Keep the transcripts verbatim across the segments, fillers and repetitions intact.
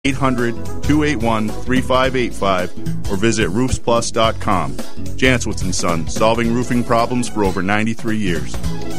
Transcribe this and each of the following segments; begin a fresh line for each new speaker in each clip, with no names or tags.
eight hundred, two eight one, three five eight five or visit roofs plus dot com. Janswitz and Son, solving roofing problems for over ninety-three years.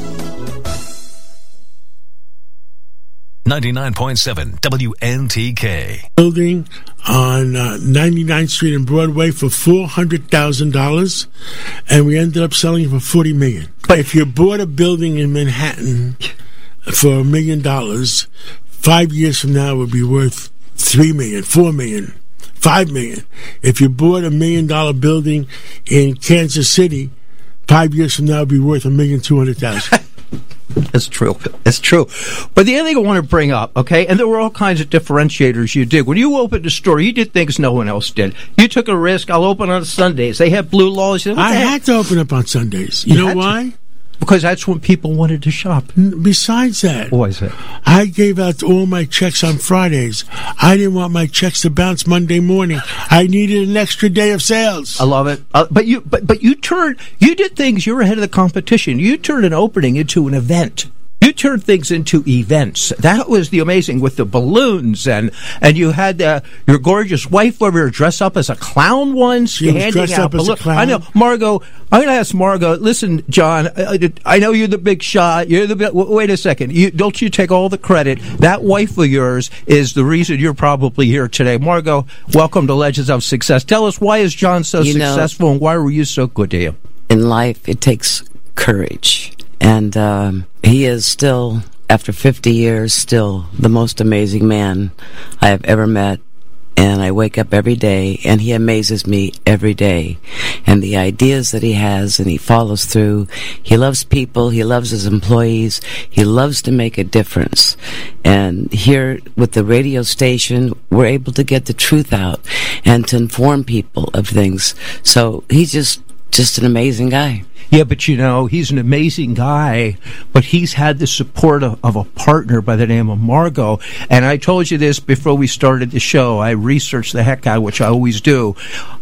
ninety-nine point seven W N T K.
Building on uh, ninety-ninth Street and Broadway for four hundred thousand dollars, and we ended up selling it for forty million dollars. But if you bought a building in Manhattan for a million dollars, five years from now it would be worth three million, four million, five million. If you bought a million dollar building in Kansas City, five years from now it would be worth a million two hundred thousand.
It's true. It's true. But the other thing I want to bring up, okay, and there were all kinds of differentiators you did. When you opened a store, you did things no one else did. You took a risk. I'll open on Sundays. They have blue laws.
I had to open up on Sundays. You, you know why?
To? Because that's when people wanted to shop.
Besides that,
what is it?
I gave out all my checks on Fridays. I didn't want my checks to bounce Monday morning. I needed an extra day of sales.
I love it. Uh, but you, but but you turned, you did things. You were ahead of the competition. You turned an opening into an event. You turned things into events. That was the amazing with the balloons, and and you had uh, your gorgeous wife over here dressed up as a clown once.
She was dressed up as a clown.
I know, Margot. I'm going to ask Margot. Listen, John. I, I know you're the big shot. You're the big, wait a second. You, don't you take all the credit? That wife of yours is the reason you're probably here today. Margot, welcome to Legends of Success. Tell us, why is John so you successful, know, and why were you so good to him?
In life, it takes courage. And um, he is still, after fifty years, still the most amazing man I have ever met. And I wake up every day, and he amazes me every day. And the ideas that he has, and he follows through. He loves people. He loves his employees. He loves to make a difference. And here with the radio station, we're able to get the truth out and to inform people of things. So he's just, just an amazing guy.
Yeah, but you know, he's an amazing guy, but he's had the support of, of a partner by the name of Margot. And I told you this before we started the show. I researched the heck out of, which I always do.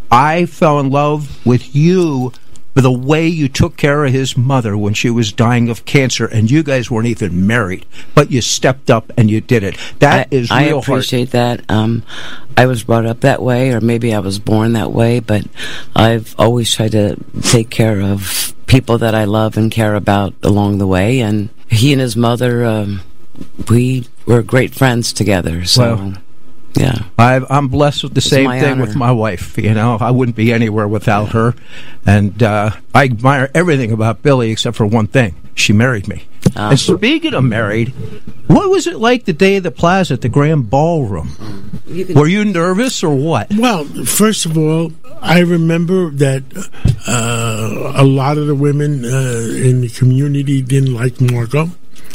I fell in love with you for the way you took care of his mother when she was dying of cancer, and you guys weren't even married, but you stepped up and you did it. That
I,
is
I
real
appreciate
heart.
that. Um, I was brought up that way, or maybe I was born that way, but I've always tried to take care of people that I love and care about along the way, and he and his mother, um, we were great friends together, so...
Well,
yeah,
I, I'm blessed with the
it's
same thing
honor.
with my wife. You know, I wouldn't be anywhere without her. And uh, I admire everything about Billy except for one thing. She married me. Uh, and speaking of married, what was it like the day of the Plaza at the Grand Ballroom? Were you nervous or what?
Well, first of all, I remember that uh, a lot of the women uh, in the community didn't like Margot.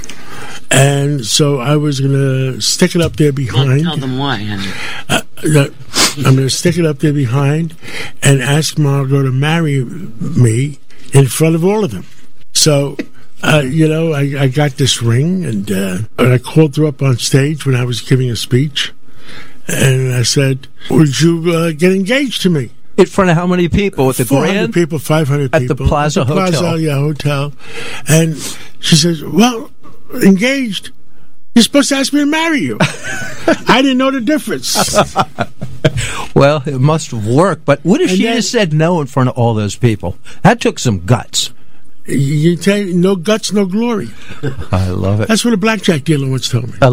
And so I was going to stick it up there behind.
Tell them why, honey.
Uh, I'm going to stick it up there behind and ask Margot to marry me in front of all of them. So, uh, you know, I, I got this ring, and, uh, and I called her up on stage when I was giving a speech. And I said, would you uh, get engaged to me?
In front of how many people? At the
four hundred
Grand?
people, five hundred people.
At the Plaza
At the
Hotel?
Plaza, yeah, hotel. And she says, well... engaged? You're supposed to ask me to marry you. I didn't know the difference.
Well, it must have worked. But what if
And
she
then,
just said no in front of all those people? That took some guts.
You tell you, no guts, no glory.
I love it.
That's what a blackjack dealer once told me.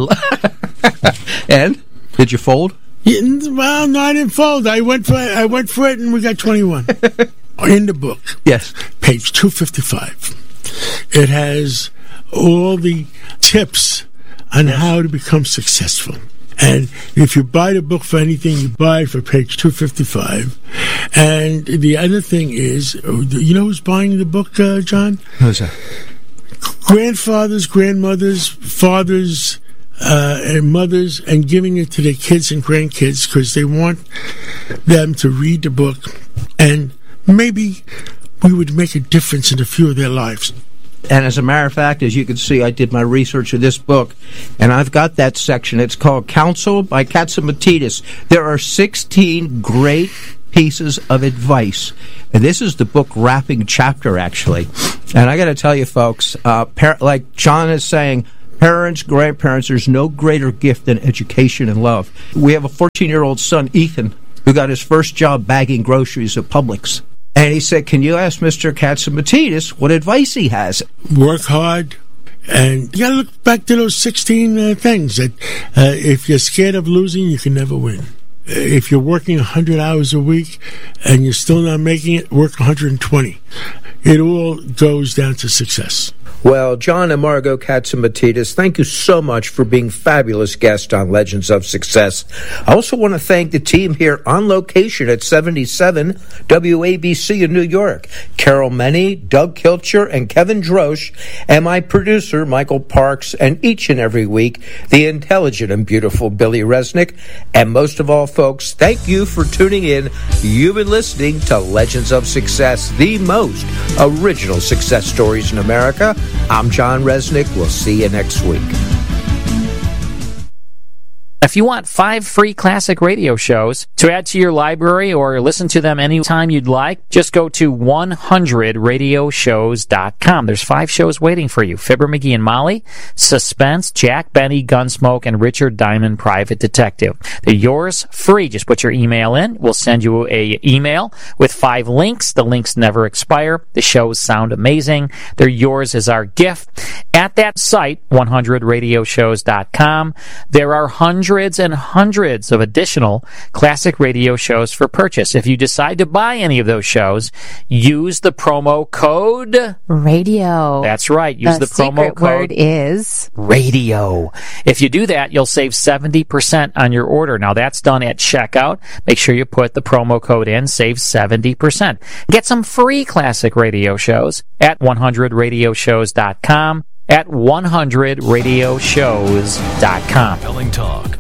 And did you fold?
Yeah, well, no, I didn't fold. I went for I went for it, and we got twenty-one. In the book,
yes,
page two fifty-five. It has all the tips on yes. how to become successful. And if you buy the book for anything, you buy it for page two fifty-five. And the other thing is, you know who's buying the book, uh, John?
Who's that?
Grandfathers, grandmothers, fathers, uh, and mothers, and giving it to their kids and grandkids because they want them to read the book, and maybe we would make a difference in a few of their lives.
And as a matter of fact, as you can see, I did my research of this book, and I've got that section. It's called Counsel by Catsimatidis. There are sixteen great pieces of advice. And this is the book wrapping chapter, actually. And I got to tell you, folks, uh, par- like John is saying, Parents, grandparents, there's no greater gift than education and love. We have a fourteen-year-old son, Ethan, who got his first job bagging groceries at Publix. And he said, can you ask Mister Katzimatidis what advice he has?
Work hard. And you got to look back to those sixteen uh, things that uh, if you're scared of losing, you can never win. If you're working one hundred hours a week and you're still not making it, work one hundred twenty. It all goes down to success.
Well, John and Margot Katzimatidis, thank you so much for being fabulous guests on Legends of Success. I also want to thank the team here on location at seventy-seven W A B C in New York. Carol Menney, Doug Kilcher, and Kevin Drosch, and my producer, Michael Parks, and each and every week, the intelligent and beautiful Billy Resnick. And most of all, folks, thank you for tuning in. You've been listening to Legends of Success, the most original success stories in America. I'm John Resnick. We'll see you next week.
If you want five free classic radio shows to add to your library or listen to them anytime you'd like, just go to one hundred radio shows dot com. There's five shows waiting for you. Fibber McGee and Molly, Suspense, Jack Benny, Gunsmoke, and Richard Diamond, Private Detective. They're yours free. Just put your email in. We'll send you a email with five links. The links never expire. The shows sound amazing. They're yours as our gift. At that site, one hundred radio shows dot com, there are hundreds and hundreds of additional classic radio shows for purchase. If you decide to buy any of those shows, use the promo code
radio.
That's right. Use the, the promo
secret
code
word is
radio. If you do that, you'll save seventy percent on your order. Now that's done at checkout. Make sure you put the promo code in, save seventy percent. Get some free classic radio shows at one hundred radio shows dot com, at one hundred radio shows dot com.
Compelling talk.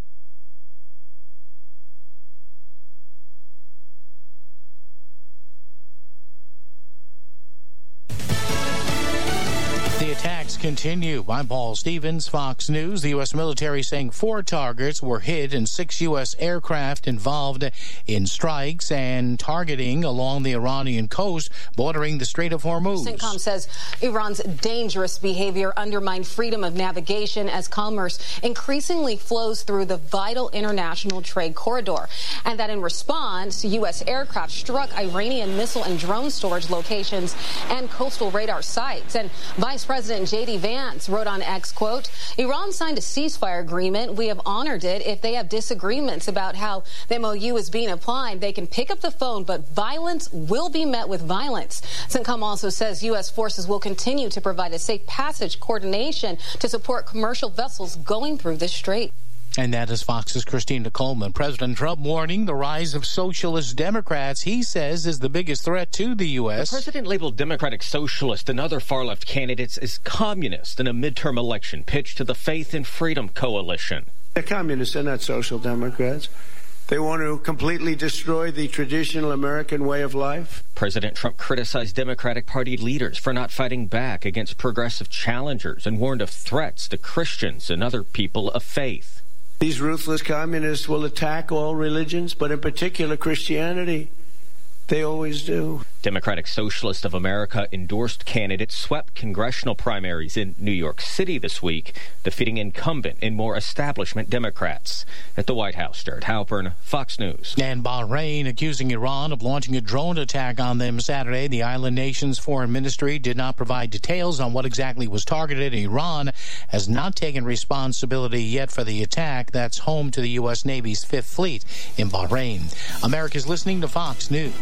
The attacks continue. I'm Paul Stevens, Fox News. The U S military saying four targets were hit and six U S aircraft involved in strikes and targeting along the Iranian coast bordering the Strait of Hormuz.
CENTCOM says Iran's dangerous behavior undermined freedom of navigation as commerce increasingly flows through the vital international trade corridor, and that in response, U S aircraft struck Iranian missile and drone storage locations and coastal radar sites. And Vice President J D Vance wrote on X, quote, Iran signed a ceasefire agreement. We have honored it. If they have disagreements about how the M O U is being applied, they can pick up the phone, but violence will be met with violence. CENTCOM also says U S forces will continue to provide a safe passage coordination to support commercial vessels going through this strait.
And that is Fox's Christina Coleman. President Trump warning the rise of socialist Democrats, he says, is the biggest threat to the U S.
The president labeled Democratic Socialist and other far-left candidates as communist in a midterm election pitch to the Faith and Freedom Coalition.
They're communists, they're not social democrats. They want to completely destroy the traditional American way of life.
President Trump criticized Democratic Party leaders for not fighting back against progressive challengers and warned of threats to Christians and other people of faith.
These ruthless communists will attack all religions, but in particular Christianity. They always do.
Democratic Socialist of America endorsed candidates swept congressional primaries in New York City this week, defeating incumbent and more establishment Democrats. At the White House, Jared Halpern, Fox News.
And Bahrain accusing Iran of launching a drone attack on them Saturday. The island nation's foreign ministry did not provide details on what exactly was targeted. Iran has not taken responsibility yet for the attack. That's home to the U S Navy's Fifth Fleet in Bahrain. America's listening to Fox News.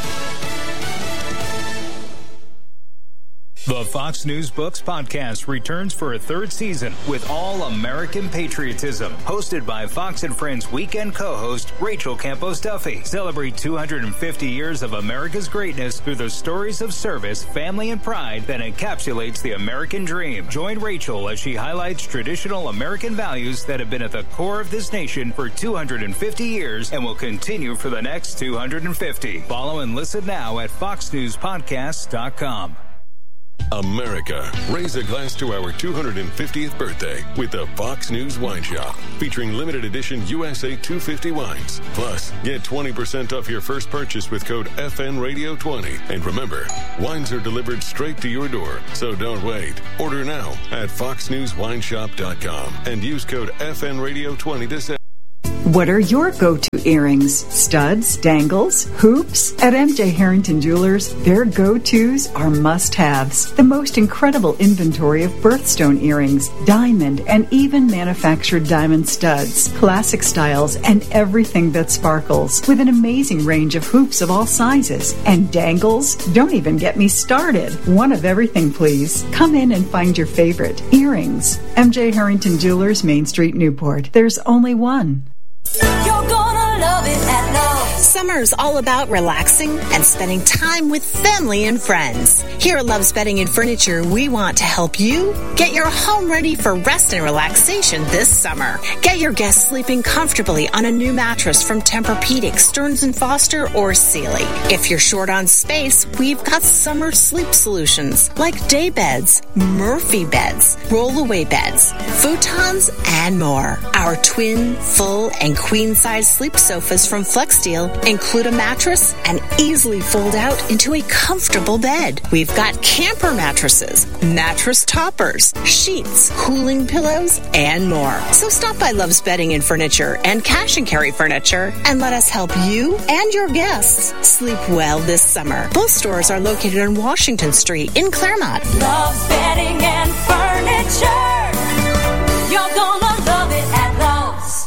The Fox News Books podcast returns for a third season with all American patriotism. Hosted by Fox and Friends weekend co-host Rachel Campos Duffy. Celebrate two hundred fifty years of America's greatness through the stories of service, family, and pride that encapsulates the American dream. Join Rachel as she highlights traditional American values that have been at the core of this nation for two hundred fifty years and will continue for the next two hundred fifty. Follow and listen now at fox news podcasts dot com.
America, raise a glass to our two hundred fiftieth birthday with the Fox News Wine Shop, featuring limited edition U S A two fifty wines. Plus, get twenty percent off your first purchase with code F N Radio twenty. And remember, wines are delivered straight to your door, so don't wait. Order now at fox news wine shop dot com and use code F N Radio twenty to save.
What are your go-to earrings? Studs, dangles, hoops? At M J Harrington Jewelers, their go-tos are must-haves. The most incredible inventory of birthstone earrings, diamond, and even manufactured diamond studs, classic styles, and everything that sparkles, with an amazing range of hoops of all sizes. And dangles? Don't even get me started. One of everything, please. Come in and find your favorite. Earrings. M J Harrington Jewelers, Main Street, Newport. There's only one.
You're gonna love it at Lowe's. Summer's all about relaxing and spending time with family and friends. Here at Love's Bedding and Furniture, we want to help you get your home ready for rest and relaxation this summer. Get your guests sleeping comfortably on a new mattress from Tempur-Pedic, Stearns and Foster, or Sealy. If you're short on space, we've got summer sleep solutions like day beds, Murphy beds, roll-away beds, futons, and more. Our twin, full, and queen-size sleep sofas from FlexSteel include a mattress and easily fold out into a comfortable bed. We've got camper mattresses, mattress toppers, sheets, cooling pillows, and more. So stop by Love's Bedding and Furniture and Cash and Carry Furniture and let us help you and your guests sleep well this summer. Both stores are located on Washington Street in Claremont.
Love's Bedding and Furniture. You're gonna love it at Lowe's.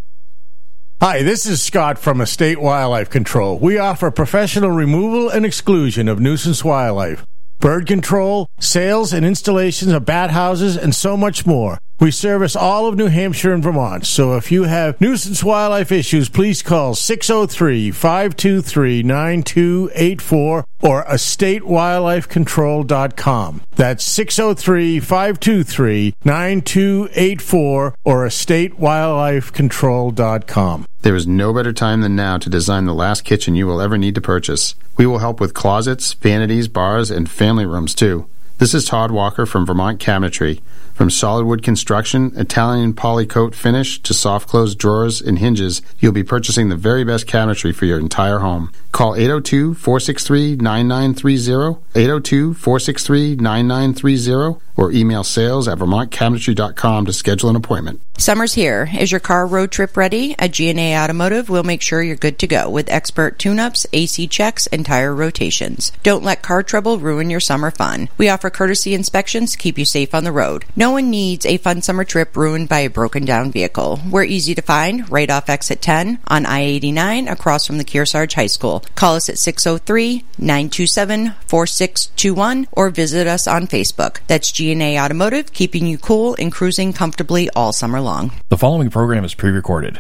Hi, this is Scott from Estate Wildlife Control. We offer professional removal and exclusion of nuisance wildlife, bird control, sales and installations of bat houses, and so much more. We service all of New Hampshire and Vermont, so if you have nuisance wildlife issues, please call six oh three, five two three, nine two eight four or estate wildlife control dot com. That's six oh three, five two three, nine two eight four or estate wildlife control dot com.
There is no better time than now to design the last kitchen you will ever need to purchase. We will help with closets, vanities, bars, and family rooms, too. This is Todd Walker from Vermont Cabinetry. From solid wood construction, Italian polycoat finish, to soft close drawers and hinges, you'll be purchasing the very best cabinetry for your entire home. Call eight oh two, four six three, nine nine three oh, eight oh two, four six three, nine nine three oh, or email sales at vermont cabinetry dot com to schedule an appointment.
Summer's here. Is your car road trip ready? At G and A Automotive, we'll make sure you're good to go with expert tune-ups, A C checks, and tire rotations. Don't let car trouble ruin your summer fun. We offer courtesy inspections to keep you safe on the road. No one needs a fun summer trip ruined by a broken-down vehicle. We're easy to find right off exit ten on I eighty-nine across from the Kearsarge High School. Call us at six oh three, nine two seven, four six two one or visit us on Facebook. That's G and A Automotive, keeping you cool and cruising comfortably all summer long.
The following program is pre-recorded.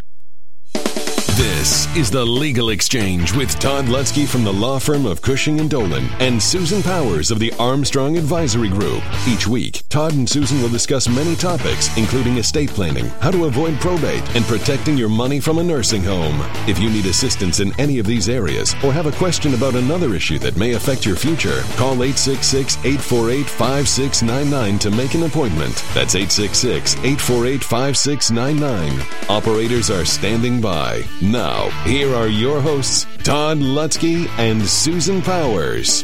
This is The Legal Exchange with Todd Lutzke from the law firm of Cushing and Dolan and Susan Powers of the Armstrong Advisory Group. Each week, Todd and Susan will discuss many topics, including estate planning, how to avoid probate, and protecting your money from a nursing home. If you need assistance in any of these areas or have a question about another issue that may affect your future, call eight six six, eight four eight, five six nine nine to make an appointment. That's eight six six, eight four eight, five six nine nine. Operators are standing by. Now, here are your hosts, Todd Lutzke and Susan Powers.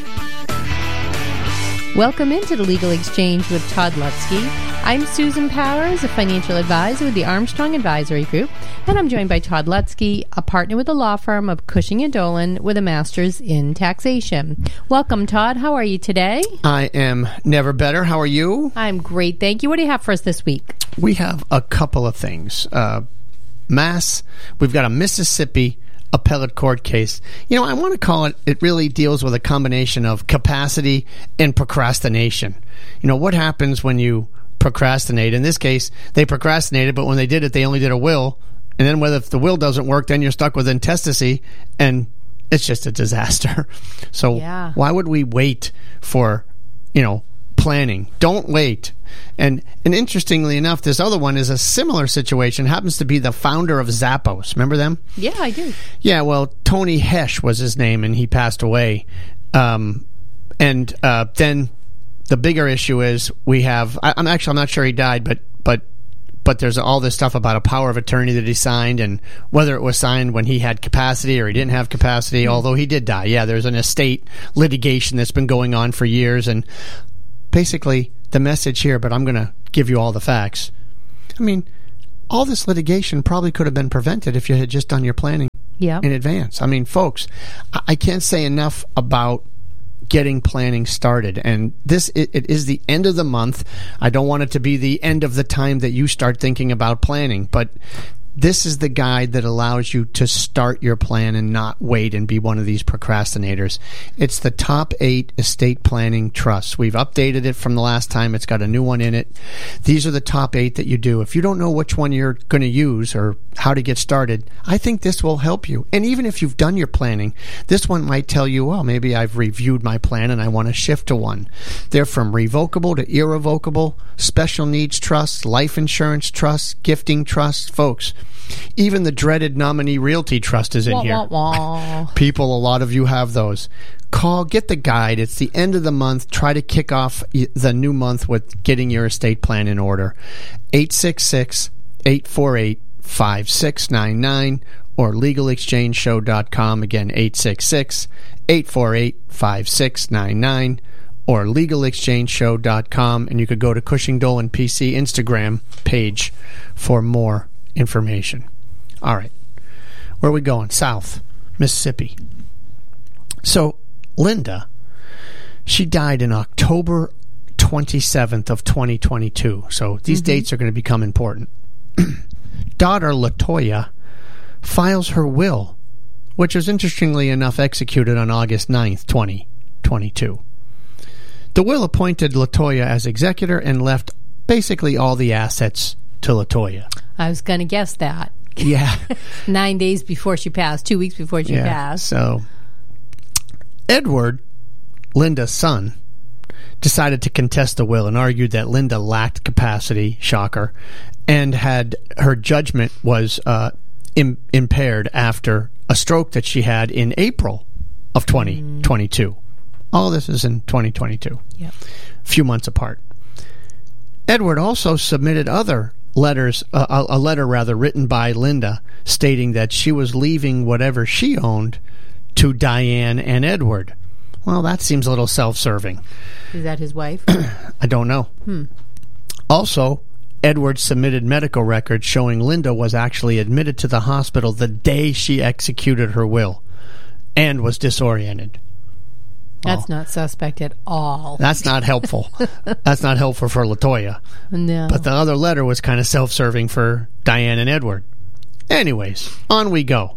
Welcome into the Legal Exchange with Todd Lutzke. I'm Susan Powers, a financial advisor with the Armstrong Advisory Group, and I'm joined by Todd Lutzke, a partner with the law firm of Cushing and Dolan with a master's in taxation. Welcome, Todd. How are you today?
I am never better. How are you?
I'm great, thank you. What do you have for us this week?
We have a couple of things. Uh, Mass, we've got a Mississippi appellate court case. You know, I want to call it, it really deals with a combination of capacity and procrastination. You know, what happens when you procrastinate? In this case, they procrastinated, but when they did it, they only did a will. And then whether if the will doesn't work, then you're stuck with intestacy, and it's just a disaster. So yeah. Why would we wait for, you know, planning? Don't wait. And and interestingly enough, this other one is a similar situation. Happens to be the founder of Zappos. Remember them?
Yeah, I do.
Yeah, well, Tony Hesh was his name, and he passed away. Um, and uh, then the bigger issue is we have. I, I'm actually I'm not sure he died, but but but there's all this stuff about a power of attorney that he signed and whether it was signed when he had capacity or he didn't have capacity. Mm-hmm. Although he did die, yeah. There's an estate litigation that's been going on for years, and basically the message here. But I'm going to give you all the facts. I mean, all this litigation probably could have been prevented if you had just done your planning
yeah.
in advance. I mean, folks, I can't say enough about getting planning started. And this, it, it is the end of the month. I don't want it to be the end of the time that you start thinking about planning, but this is the guide that allows you to start your plan and not wait and be one of these procrastinators. It's the top eight estate planning trusts. We've updated it from the last time. It's got a new one in it. These are the top eight that you do. If you don't know which one you're going to use or how to get started, I think this will help you. And even if you've done your planning, this one might tell you, well, maybe I've reviewed my plan and I want to shift to one. They're from revocable to irrevocable, special needs trusts, life insurance trusts, gifting trusts. Folks, even the dreaded nominee realty trust is in
wah,
here.
Wah, wah.
People, a lot of you have those. Call, get the guide. It's the end of the month. Try to kick off the new month with getting your estate plan in order. eight six six, eight four eight, five six nine nine or legal exchange show dot com. Again, eight six six, eight four eight, five six nine nine or legal exchange show dot com. And you could go to Cushing Dolan P C Instagram page for more information. All right. Where are we going? South, Mississippi. So, Linda, she died in October twenty-seventh of twenty twenty-two. So, these mm-hmm. dates are going to become important. Daughter LaToya files her will, which was interestingly enough executed on August ninth, twenty twenty-two. The will appointed LaToya as executor and left basically all the assets to LaToya.
I was going to guess that.
Yeah.
Nine days before she passed, two weeks before she
yeah,
passed.
So, Edward, Linda's son, decided to contest the will and argued that Linda lacked capacity, shocker, and had her judgment was uh, im- impaired after a stroke that she had in April of twenty twenty-two. Mm. All this is in twenty twenty-two.
Yep.
A few months apart. Edward also submitted other letters, uh, a letter rather, written by Linda stating that she was leaving whatever she owned to Diane and Edward. Well, that seems a little self-serving.
Is that his wife?
I don't know.
Hmm.
Also, Edward submitted medical records showing Linda was actually admitted to the hospital the day she executed her will and was disoriented.
That's
oh.
not suspect at all.
That's not helpful. That's not helpful for LaToya.
No.
But the other letter was kind of self-serving for Diane and Edward. Anyways, on we go.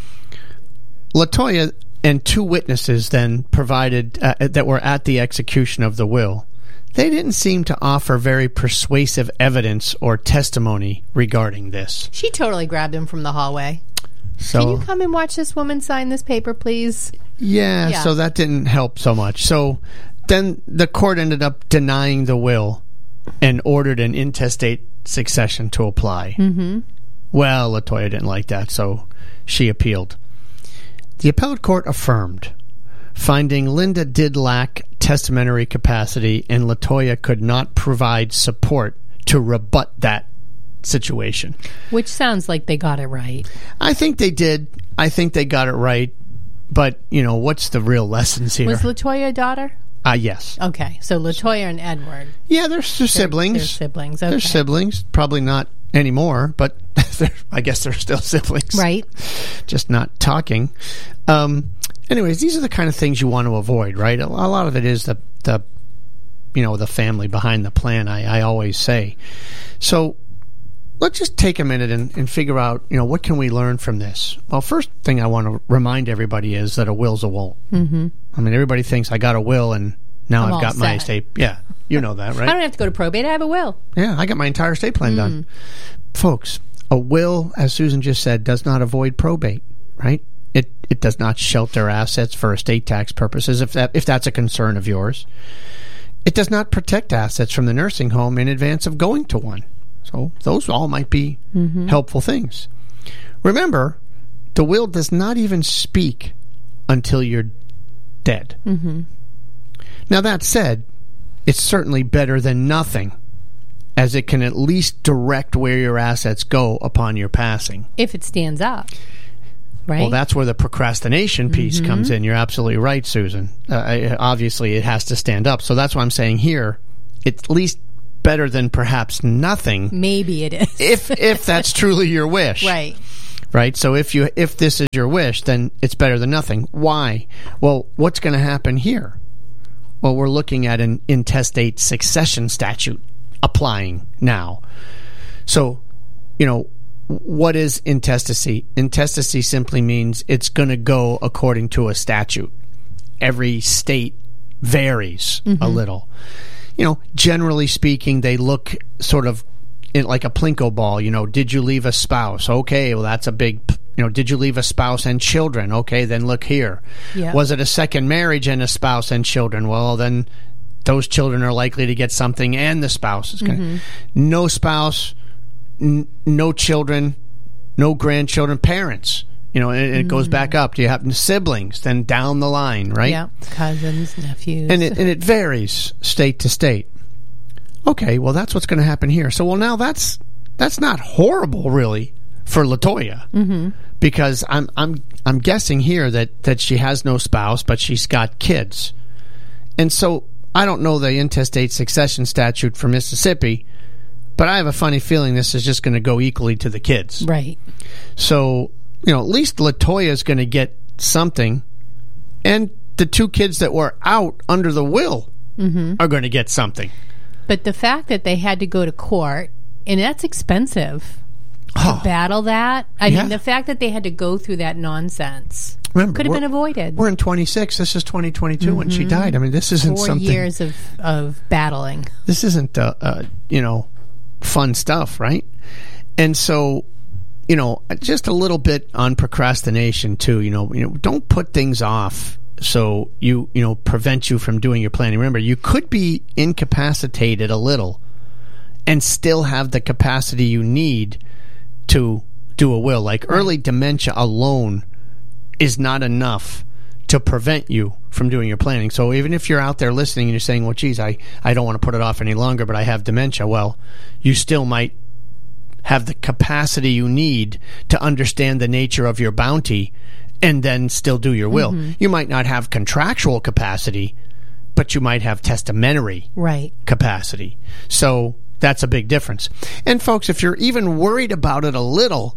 LaToya and two witnesses then provided uh, that were at the execution of the will. They didn't seem to offer very persuasive evidence or testimony regarding this.
She totally grabbed him from the hallway.
So,
can you come and watch this woman sign this paper, please?
Yeah, yeah, so that didn't help so much. So then the court ended up denying the will and ordered an intestate succession to apply.
Mm-hmm.
Well, LaToya didn't like that, so she appealed. The appellate court affirmed, finding Linda did lack testamentary capacity and LaToya could not provide support to rebut that situation.
Which sounds like they got it right.
I think they did. I think they got it right. But, you know, what's the real lessons here?
Was LaToya a daughter?
Ah, uh, yes.
Okay, so LaToya and Edward.
Yeah, they're, they're siblings.
They're siblings, okay.
They're siblings. Probably not anymore, but I guess they're still siblings.
Right.
Just not talking. Um, anyways, these are the kind of things you want to avoid, right? A, a lot of it is the, the, you know, the family behind the plan, I, I always say. So let's just take a minute and, and figure out, you know, what can we learn from this? Well, first thing I want to remind everybody is that a will's a will.
Mm-hmm.
I mean, everybody thinks I got a will and now
I'm
I've got
set.
my estate. Yeah, you know that, right?
I don't have to go to probate. I have a will.
Yeah, I got my entire estate plan mm. done. Folks, a will, as Susan just said, does not avoid probate, right? It it does not shelter assets for estate tax purposes, if that if that's a concern of yours. It does not protect assets from the nursing home in advance of going to one. So those all might be mm-hmm. helpful things. Remember, the will does not even speak until you're dead.
Mm-hmm.
Now, that said, it's certainly better than nothing, as it can at least direct where your assets go upon your passing.
If it stands up, right?
Well, that's where the procrastination piece
Mhm.
comes in. You're absolutely right, Susan. Uh, I- obviously, it has to stand up. So that's why I'm saying here, it's at least better than perhaps nothing.
Maybe it is.
if if that's truly your wish.
Right.
Right? So if you if this is your wish, then it's better than nothing. Why? Well, what's going to happen here? Well, we're looking at an intestate succession statute applying now. So, you know, what is intestacy? Intestacy simply means it's going to go according to a statute. Every state varies a
Mhm.
little. You know, generally speaking, they look sort of in like a Plinko ball. You know, did you leave a spouse? Okay, well, that's a big, you know, did you leave a spouse and children? Okay, then look here.
Yeah.
Was it a second marriage and a spouse and children? Well, then those children are likely to get something and the spouse is going to.
Mhm.
No spouse, n- no children, no grandchildren, parents. You know, and, and it goes
Mhm.
back up. Do you have siblings? Then down the line, right?
Yeah, cousins, nephews.
And it, and it varies state to state. Okay, well, that's what's going to happen here. So, well, now that's that's not horrible, really, for LaToya,
Mm-hmm.
because I'm I'm I'm guessing here that that she has no spouse, but she's got kids, and so I don't know the intestate succession statute for Mississippi, but I have a funny feeling this is just going to go equally to the kids,
right?
So, you know, at least LaToya is going to get something, and the two kids that were out under the will
Mm-hmm.
are going to get something.
But the fact that they had to go to court, and that's expensive to battle that. I
Yeah.
mean, the fact that they had to go through that nonsense
Remember,
could have
we're-
been avoided.
We're in twenty-six. This is twenty twenty-two when she
Mhm.
died. I mean, this isn't
Four
something.
years of, of battling.
This isn't, uh, uh, you know, fun stuff, right? And so, you know, just a little bit on procrastination too. You know, you know, don't put things off so you you know prevent you from doing your planning. Remember, you could be incapacitated a little and still have the capacity you need to do a will. Like early dementia alone is not enough to prevent you from doing your planning. So even if you're out there listening and you're saying, well, geez, I, I don't want to put it off any longer, but I have dementia. Well, you still might have the capacity you need to understand the nature of your bounty and then still do your will.
Mhm.
You might not have contractual capacity, but you might have testamentary
Right.
capacity. So that's a big difference. And folks, if you're even worried about it a little,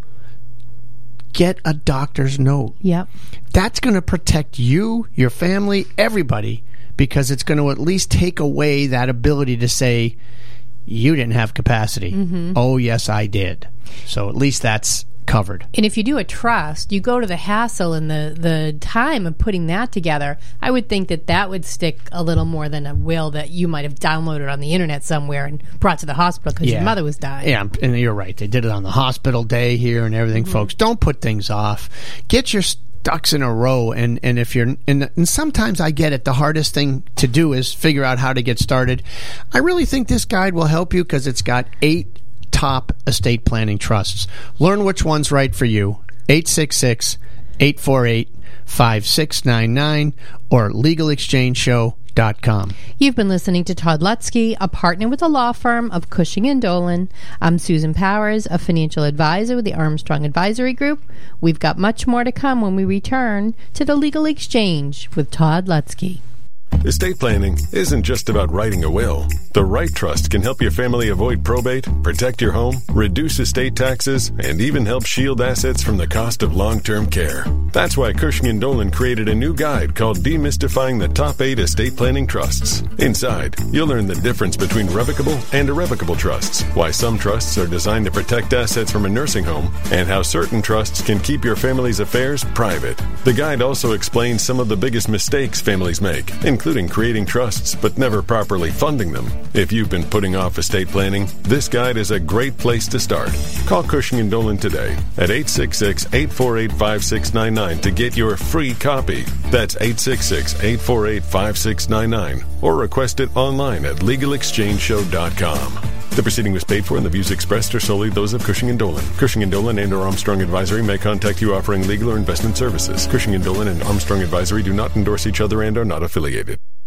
get a doctor's note.
Yep.
That's going to protect you, your family, everybody, because it's going to at least take away that ability to say, you didn't have capacity.
Mhm.
Oh, yes, I did. So at least that's covered.
And if you do a trust, you go to the hassle and the, the time of putting that together. I would think that that would stick a little more than a will that you might have downloaded on the internet somewhere and brought to the hospital because your mother was dying.
Yeah, and you're right. They did it on the hospital day here and everything,
Mhm.
folks. Don't put things off. Get your ducks in a row. And, and if you're, and, and sometimes I get it. The hardest thing to do is figure out how to get started. I really think this guide will help you because it's got eight top estate planning trusts. Learn which one's right for you. eight six six, eight four eight, five six nine nine or legal exchange show dot com.
You've been listening to Todd Lutzke, a partner with the law firm of Cushing and Dolan. I'm Susan Powers, a financial advisor with the Armstrong Advisory Group. We've got much more to come when we return to the Legal Exchange with Todd Lutzke.
Estate planning isn't just about writing a will. The right trust can help your family avoid probate, protect your home, reduce estate taxes, and even help shield assets from the cost of long-term care. That's why Cushing and Dolan created a new guide called Demystifying the Top eight Estate Planning Trusts. Inside, you'll learn the difference between revocable and irrevocable trusts, why some trusts are designed to protect assets from a nursing home, and how certain trusts can keep your family's affairs private. The guide also explains some of the biggest mistakes families make, including creating trusts but never properly funding them. If you've been putting off estate planning, this guide is a great place to start. Call Cushing and Dolan today at eight six six, eight four eight, five six nine nine to get your free copy. That's eight six six, eight four eight, five six nine nine or request it online at legal exchange show dot com. The proceeding was paid for and the views expressed are solely those of Cushing and Dolan. Cushing and Dolan and or Armstrong Advisory may contact you offering legal or investment services. Cushing and Dolan and Armstrong Advisory do not endorse each other and are not affiliated.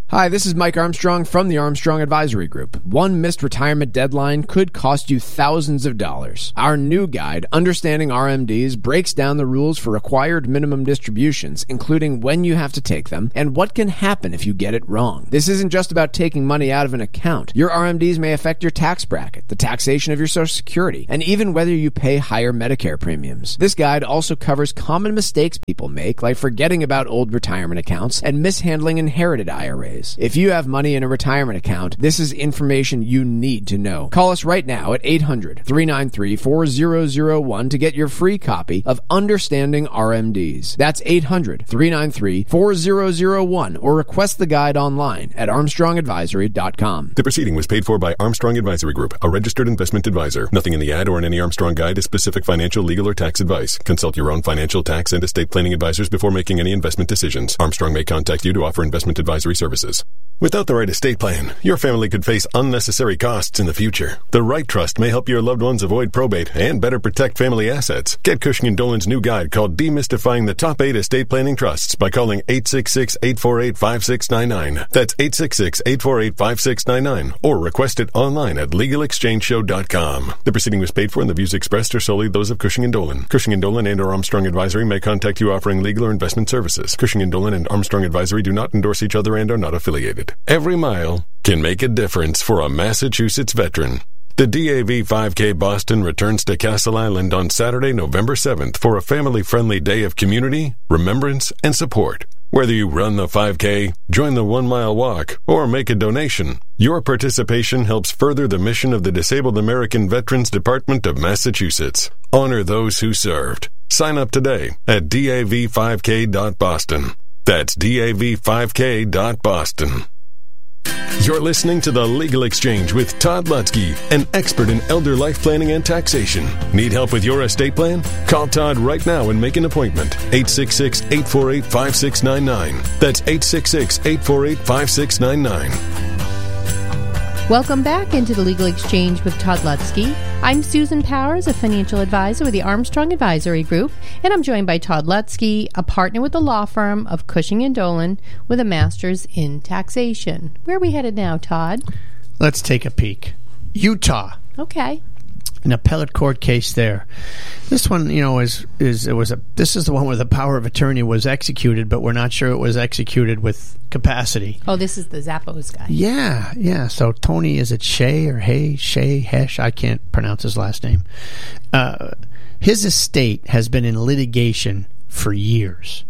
Hi, this is Mike Armstrong from the Armstrong Advisory Group. One missed retirement deadline could cost you thousands of dollars. Our new guide, Understanding R M Ds, breaks down the rules for required minimum distributions, including when you have to take them and what can happen if you get it wrong. This isn't just about taking money out of an account. Your R M Ds may affect your tax bracket, the taxation of your Social Security, and even whether you pay higher Medicare premiums. This guide also covers common mistakes people make, like forgetting about old retirement accounts and mishandling inherited I R As. If you have money in a retirement account, this is information you need to know. Call us right now at eight hundred, three nine three, four zero zero one to get your free copy of Understanding R M Ds. That's eight hundred, three nine three, four zero zero one or request the guide online at armstrong advisory dot com.
The proceeding was paid for by Armstrong Advisory Group, a registered investment advisor. Nothing in the ad or in any Armstrong guide is specific financial, legal, or tax advice. Consult your own financial, tax, and estate planning advisors before making any investment decisions. Armstrong may contact you to offer investment advisory services. Without the right estate plan, your family could face unnecessary costs in the future. The right trust may help your loved ones avoid probate and better protect family assets. Get Cushing and Dolan's new guide called Demystifying the Top eight Estate Planning Trusts by calling eight six six, eight four eight, five six nine nine. That's eight six six, eight four eight, five six nine nine or request it online at legal exchange show dot com. The proceeding was paid for and the views expressed are solely those of Cushing and Dolan. Cushing and Dolan and or Armstrong Advisory may contact you offering legal or investment services. Cushing and Dolan and Armstrong Advisory do not endorse each other and are not affiliated. Every mile can make a difference for a Massachusetts veteran. The D A V five K Boston returns to Castle Island on Saturday, November seventh for a family-friendly day of community, remembrance, and support. Whether you run the five K, join the one-mile walk, or make a donation, your participation helps further the mission of the Disabled American Veterans Department of Massachusetts. Honor those who served. Sign up today at D A V five K dot boston. That's D A V five K dot boston. You're listening to The Legal Exchange with Todd Lutzke, an expert in elder life planning and taxation. Need help with your estate plan? Call Todd right now and make an appointment. eight six six, eight four eight, five six nine nine. That's eight six six, eight four eight, five six nine nine.
Welcome back into the Legal Exchange with Todd Lutzke. I'm Susan Powers, a financial advisor with the Armstrong Advisory Group, and I'm joined by Todd Lutzke, a partner with the law firm of Cushing and Dolan with a master's in taxation. Where are we headed now, Todd?
Let's take a peek. Utah.
Okay.
An appellate court case there. This one, you know, is is it was a this is the one where the power of attorney was executed, but we're not sure it was executed with capacity.
Oh, this is the Zappos guy.
Yeah, yeah. So Tony, is it Shea or Hay, Shea, Hesh? I can't pronounce his last name. Uh, his estate has been in litigation for years.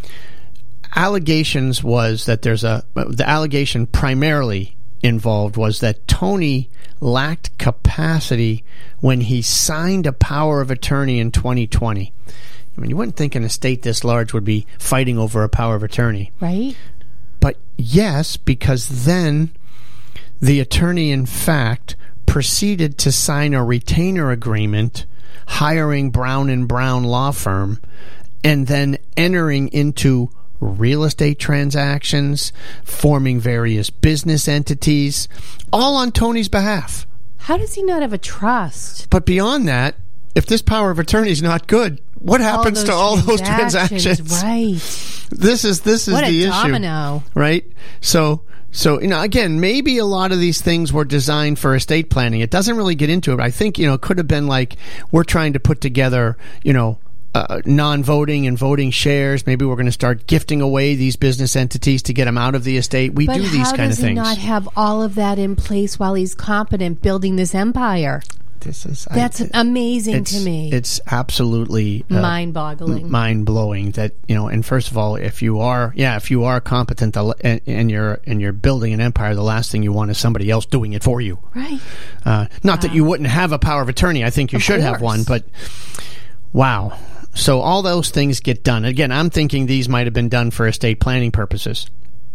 Allegations was that there's a the allegation primarily involved was that Tony lacked capacity when he signed a power of attorney in twenty twenty. I mean, you wouldn't think an estate this large would be fighting over a power of attorney.
Right.
But yes, because then the attorney, in fact, proceeded to sign a retainer agreement hiring Brown and Brown law firm and then entering into real estate transactions, forming various business entities, all on Tony's behalf.
How does he not have a trust?
But beyond that, if this power of attorney is not good, what happens
all
to all those transactions?
Right.
This is this is
what
the
a
issue,
domino.
Right? So, so you know, again, maybe a lot of these things were designed for estate planning. It doesn't really get into it. I think you know, it could have been like we're trying to put together, you know. Uh, non-voting and voting shares. Maybe we're going to start gifting away these business entities to get them out of the estate. We
but
do these kind of things.
But how does he not have all of that in place while he's competent building this empire?
This is
That's
I,
amazing
it's,
to me.
It's absolutely uh,
mind-boggling,
mind-blowing. That you know. And first of all, if you are, yeah, if you are competent and, and you're and you're building an empire, the last thing you want is somebody else doing it for you.
Right.
Uh, not
wow.
that you wouldn't have a power of attorney. I think you
of
should
course.
have one. But wow. So all those things get done. Again, I'm thinking these might have been done for estate planning purposes.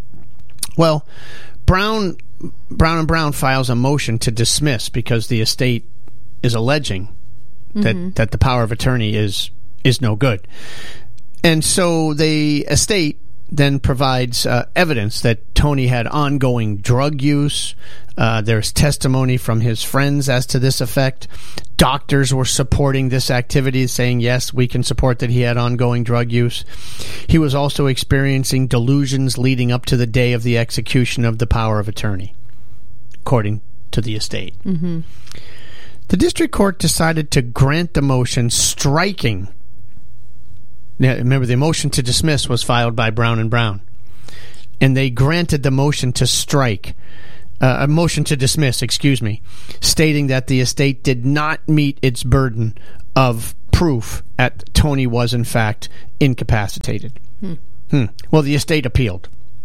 Well, Brown, Brown and Brown files a motion to dismiss because the estate is alleging mm-hmm. that, that the power of attorney is is no good. And so the estate then provides uh, evidence that Tony had ongoing drug use. Uh, there's testimony from his friends as to this effect. Doctors were supporting this activity, saying, yes, we can support that he had ongoing drug use. He was also experiencing delusions leading up to the day of the execution of the power of attorney, according to the estate.
Mm-hmm.
The district court decided to grant the motion, striking. Now, remember, the motion to dismiss was filed by Brown and Brown, and they granted the motion to strike, uh, a motion to dismiss, excuse me, stating that the estate did not meet its burden of proof that Tony was in fact incapacitated.
Hmm.
Hmm. Well, the estate appealed.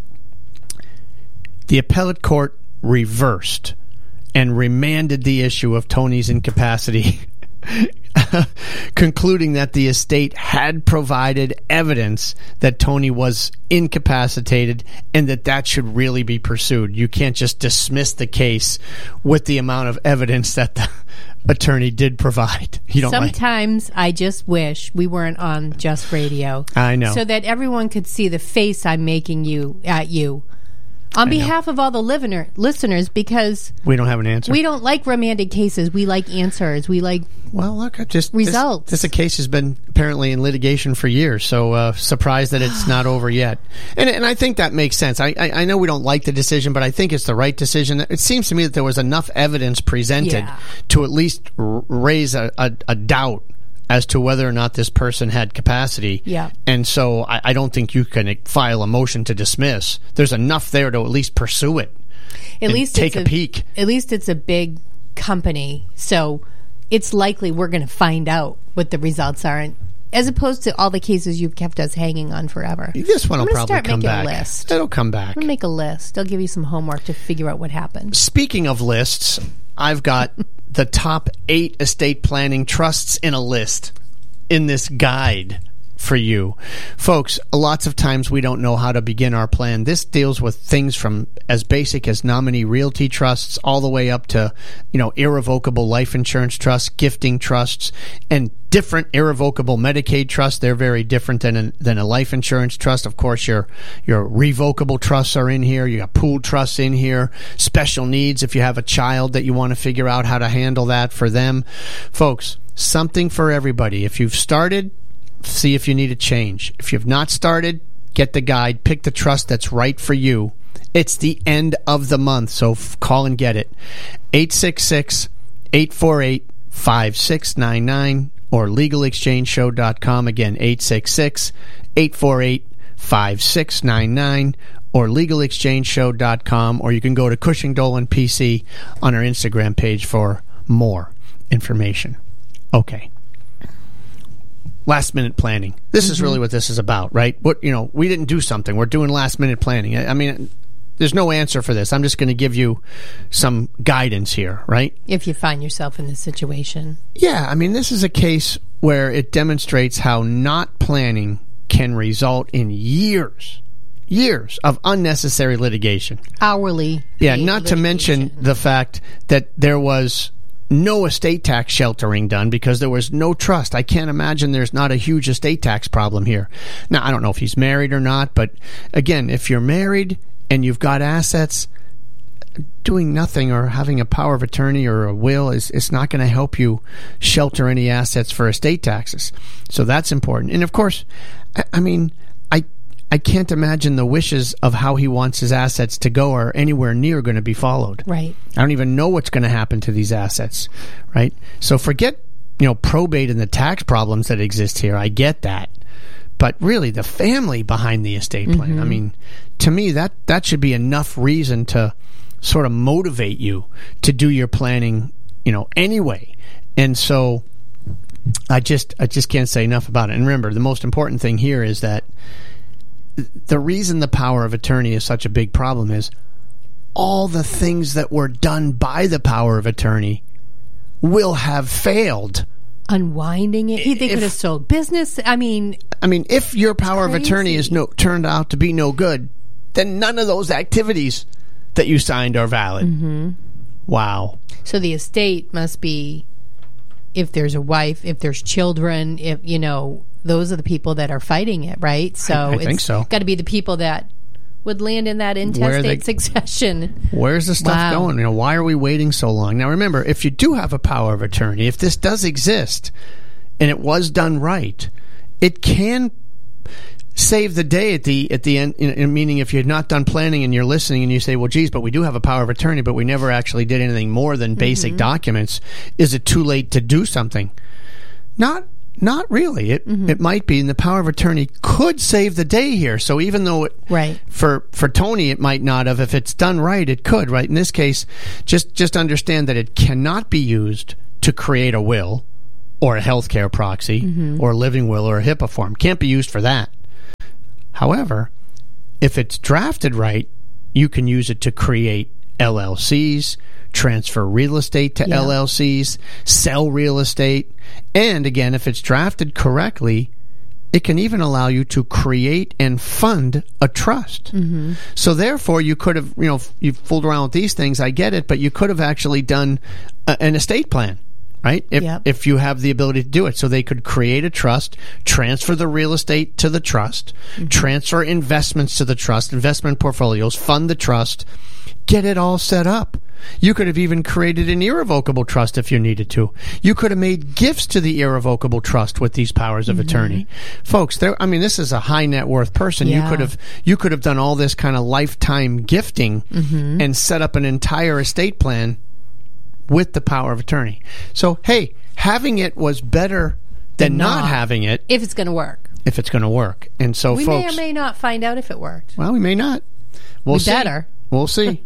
The appellate court reversed and remanded the issue of Tony's incapacity, concluding that the estate had provided evidence that Tony was incapacitated and that that should really be pursued. You can't just dismiss the case with the amount of evidence that the attorney did provide. You don't like-
Sometimes I just wish we weren't on Just Radio.
I know.
So that everyone could see the face I'm making you at you. On
I
behalf of all the livener, listeners, because
we don't have an answer.
we don't like remanded cases. We like answers. We like
well, look, I just
results.
This, this case has been apparently in litigation for years, so uh, surprised that it's not over yet. And and I think that makes sense. I, I I know we don't like the decision, but I think it's the right decision. It seems to me that there was enough evidence presented
Yeah.
to at least r- raise a, a, a doubt as to whether or not this person had capacity.
Yeah.
And so I, I don't think you can file a motion to dismiss. There's enough there to at least pursue it.
At
and
least
take
it's
a, peek.
At least it's a big company, so it's likely we're going to find out what the results are, and as opposed to all the cases you've kept us hanging on forever.
This one
I'm
will
gonna
probably
start
come
making
back.
A list.
It'll come back.
I'm going to make a list. I'll give you some homework to figure out what happened.
Speaking of lists, I've got the top eight estate planning trusts in a list in this guide for you. Folks, lots of times we don't know how to begin our plan. This deals with things from as basic as nominee realty trusts all the way up to, you know, irrevocable life insurance trusts, gifting trusts, and different irrevocable Medicaid trusts. They're very different than a, than a life insurance trust. Of course, your your revocable trusts are in here. You got pooled trusts in here. Special needs if you have a child that you want to figure out how to handle that for them. Folks, something for everybody. If you've started, see if you need a change. If you've not started, get the guide. Pick the trust that's right for you. It's the end of the month, so f- call and get it. eight six six, eight four eight, five six nine nine or legal exchange show dot com. Again, eight six six, eight four eight, five six nine nine or legal exchange show dot com, or you can go to Cushing Dolan P C on our Instagram page for more information. Okay. Last minute planning. This mm-hmm. is really what this is about, right? What, you know, we didn't do something. We're doing last minute planning. I, I mean, there's no answer for this. I'm just going to give you some guidance here, right?
If you find yourself in this situation.
Yeah, I mean, this is a case where it demonstrates how not planning can result in years, years of unnecessary litigation.
Hourly.
Yeah, not to mention the fact that there was no estate tax sheltering done because there was no trust. I can't imagine there's not a huge estate tax problem here. Now, I don't know if he's married or not, but again, if you're married and you've got assets, doing nothing or having a power of attorney or a will is, is not going to help you shelter any assets for estate taxes. So that's important. And of course, I, I mean, I I can't imagine the wishes of how he wants his assets to go are anywhere near going to be followed.
Right.
I don't even know what's going to happen to these assets, right? So forget, you know, probate and the tax problems that exist here. I get that. But really, the family behind the estate plan,
Mm-hmm.
I mean, to me, that, that should be enough reason to sort of motivate you to do your planning, you know, anyway. And so I just I just can't say enough about it. And remember, the most important thing here is that the reason the power of attorney is such a big problem is all the things that were done by the power of attorney will have failed.
Unwinding it. They could have sold business. I mean...
I mean, if your power of attorney is no turned out to be no good, then none of those activities that you signed are valid.
Mm-hmm.
Wow.
So the estate must be, if there's a wife, if there's children, if, you know, those are the people that are fighting it, right? So
I, I
it's
think so.
got to be the people that would land in that intestate
they,
succession.
Where's the stuff
wow.
going? You know, why are we waiting so long? Now, remember, if you do have a power of attorney, if this does exist and it was done right, it can save the day at the at the end. You know, meaning, if you're not done planning and you're listening and you say, "Well, geez, but we do have a power of attorney, but we never actually did anything more than basic
Mm-hmm.
documents." Is it too late to do something? Not. Not really. It
Mm-hmm.
it might be, and the power of attorney could save the day here. So even though it,
right.
for for Tony it might not have, if it's done right, it could. Right in this case, just just understand that it cannot be used to create a will or a healthcare proxy
Mhm.
or a living will or a HIPAA form. Can't be used for that. However, if it's drafted right, you can use it to create L L Cs, transfer real estate to
Yeah.
L L Cs, sell real estate, and again, if it's drafted correctly, it can even allow you to create and fund a trust.
Mm-hmm.
So therefore, you could have, you know, you've fooled around with these things, I get it, but you could have actually done a, an estate plan, right? If,
Yep.
if you have the ability to do it. So they could create a trust, transfer the real estate to the trust,
Mm-hmm.
transfer investments to the trust, investment portfolios, fund the trust, get it all set up. You could have even created an irrevocable trust if you needed to. You could have made gifts to the irrevocable trust with these powers of
Mhm.
attorney. Folks, there I mean this is a high net worth person.
Yeah.
You could have you could have done all this kind of lifetime gifting
Mhm.
and set up an entire estate plan with the power of attorney. So, hey, having it was better than not,
Not.
having it
If it's going to work.
if it's going to work. And so
we
folks,
may or may not find out if it worked.
well, we may not. We'll
We
see.
better.
We'll see.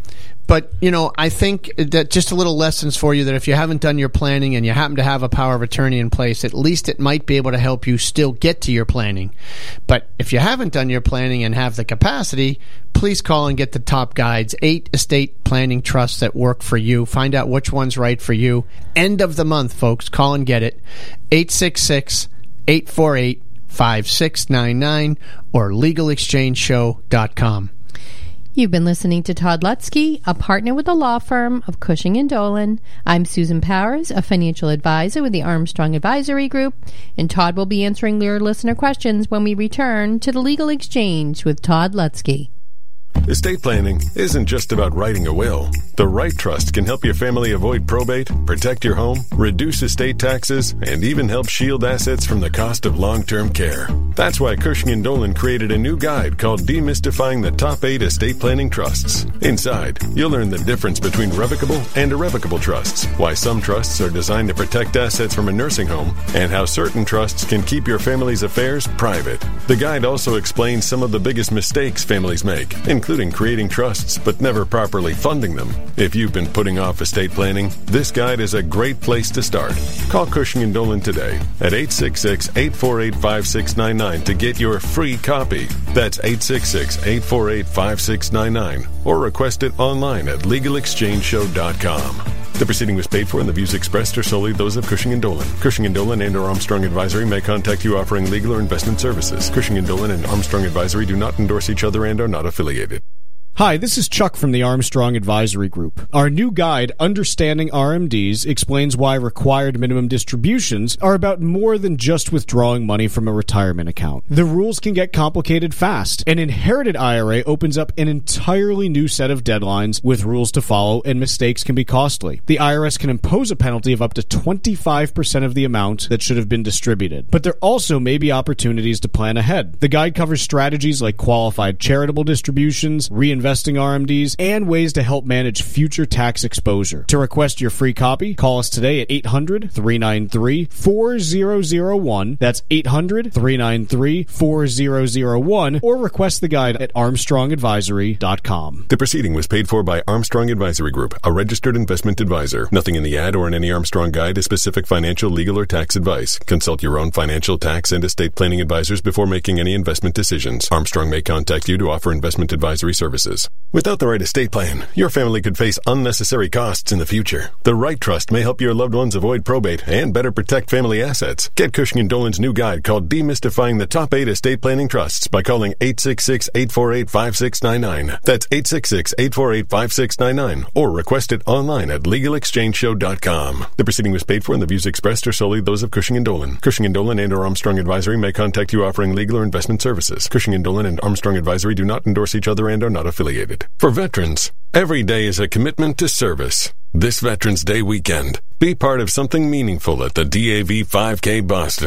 But, you know, I think that just a little lessons for you that if you haven't done your planning and you happen to have a power of attorney in place, at least it might be able to help you still get to your planning. But if you haven't done your planning and have the capacity, please call and get the top guides, eight estate planning trusts that work for you. Find out which one's right for you. End of the month, folks. Call and get it. eight six six, eight four eight, five six nine nine or legal exchange show dot com.
You've been listening to Todd Lutzke, a partner with the law firm of Cushing and Dolan. I'm Susan Powers, a financial advisor with the Armstrong Advisory Group, and Todd will be answering your listener questions when we return to the Legal Exchange with Todd Lutzke.
Estate planning isn't just about writing a will. The right trust can help your family avoid probate, protect your home, reduce estate taxes, and even help shield assets from the cost of long-term care. That's why Cushing and Dolan created a new guide called Demystifying the Top eight Estate Planning Trusts. Inside, you'll learn the difference between revocable and irrevocable trusts, why some trusts are designed to protect assets from a nursing home, and how certain trusts can keep your family's affairs private. The guide also explains some of the biggest mistakes families make, including creating trusts but never properly funding them. If you've been putting off estate planning, this guide is a great place to start. Call Cushing and Dolan today at eight six six, eight four eight, five six nine nine to get your free copy. That's eight six six, eight four eight, five six nine nine or request it online at legal exchange show dot com. The proceeding was paid for and the views expressed are solely those of Cushing and Dolan. Cushing and Dolan and or Armstrong Advisory may contact you offering legal or investment services. Cushing and Dolan and Armstrong Advisory do not endorse each other and are not affiliated.
Hi, this is Chuck from the Armstrong Advisory Group. Our new guide, Understanding R M Ds, explains why required minimum distributions are about more than just withdrawing money from a retirement account. The rules can get complicated fast. An inherited I R A opens up an entirely new set of deadlines with rules to follow, and mistakes can be costly. The I R S can impose a penalty of up to twenty-five percent of the amount that should have been distributed. But there also may be opportunities to plan ahead. The guide covers strategies like qualified charitable distributions, reinvestment Investing R M Ds, and ways to help manage future tax exposure. To request your free copy, call us today at eight hundred, three nine three, four zero zero one. That's eight hundred, three nine three, four zero zero one, or request the guide at armstrong advisory dot com.
The proceeding was paid for by Armstrong Advisory Group, a registered investment advisor. Nothing in the ad or in any Armstrong guide is specific financial, legal, or tax advice. Consult your own financial, tax, and estate planning advisors before making any investment decisions. Armstrong may contact you to offer investment advisory services. Without the right estate plan, your family could face unnecessary costs in the future. The right trust may help your loved ones avoid probate and better protect family assets. Get Cushing and Dolan's new guide called Demystifying the Top eight Estate Planning Trusts by calling eight six six, eight four eight, five six nine nine. That's eight six six, eight four eight, five six nine nine or request it online at legal exchange show dot com. The proceeding was paid for and the views expressed are solely those of Cushing and Dolan. Cushing and Dolan and or Armstrong Advisory may contact you offering legal or investment services. Cushing and Dolan and Armstrong Advisory do not endorse each other and are not affiliated. For veterans, every day is a commitment to service. This Veterans Day weekend, be part of something meaningful at the D A V five K Boston.